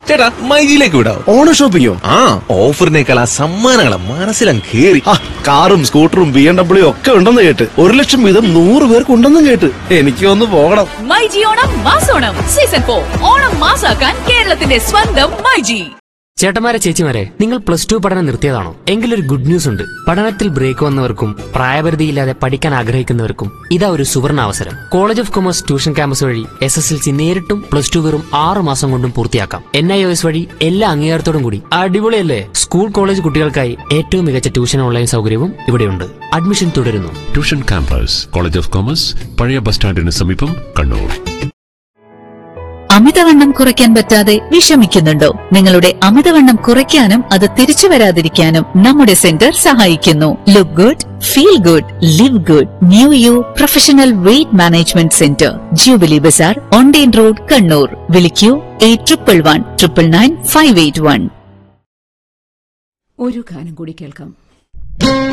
ചേട്ടാ മൈജിയിലേക്ക് വിടാം. ഓണം ഷോപ്പിങ്ങോ? ആ, ഓഫറിനേക്കാൾ ആ സമ്മാനങ്ങളെ മനസ്സിലും കേറി. കാറും സ്കൂട്ടറും BMW ഒക്കെ ഉണ്ടെന്ന് കേട്ട് 1 ലക്ഷം വീതം 100 പേർക്ക് ഉണ്ടെന്നും കേട്ട്. എനിക്ക് ഒന്ന് പോകണം. മൈജി ഓണം മാസോണം സീസൺ 4 ഓണം മാസാക്കാൻ കേരളത്തിന്റെ സ്വന്തം മൈജി. ചേട്ടന്മാരെ ചേച്ചിമാരെ, നിങ്ങൾ +2 പഠനം നിർത്തിയതാണോ? എങ്കിലൊരു ഗുഡ് ന്യൂസ് ഉണ്ട്. പഠനത്തിൽ ബ്രേക്ക് വന്നവർക്കും പ്രായപരിധിയില്ലാതെ പഠിക്കാൻ ആഗ്രഹിക്കുന്നവർക്കും ഇതാ ഒരു സുവർണ അവസരം. College of commerce tuition campus വഴി SSLC നേരിട്ടും +2 വെറും 6 മാസം കൊണ്ടും പൂർത്തിയാക്കാം. NIOS വഴി എല്ലാ അംഗീകാരത്തോടും കൂടി. അടിപൊളിയല്ലേ? സ്കൂൾ കോളേജ് കുട്ടികൾക്കായി ഏറ്റവും മികച്ച ട്യൂഷൻ ഓൺലൈൻ സൗകര്യവും ഇവിടെയുണ്ട്. അഡ്മിഷൻ തുടരുന്നു. Tuition campus, college of commerce, പഴയ ബസ് സ്റ്റാൻഡിന് സമീപം, കണ്ണൂർ. അമിതവണ്ണം കുറയ്ക്കാൻ പറ്റാതെ വിഷമിക്കുന്നുണ്ടോ? നിങ്ങളുടെ അമിതവണ്ണം കുറയ്ക്കാനും അത് തിരിച്ചു വരാതിരിക്കാനും നമ്മുടെ സെന്റർ സഹായിക്കുന്നു. Look good, feel good, live good. New U professional weight management centre, jubilee Bazar, online road, Kannur. വിളിക്കൂ 8111 999 581. ഒരു ഗാനം കൂടി കേൾക്കാം.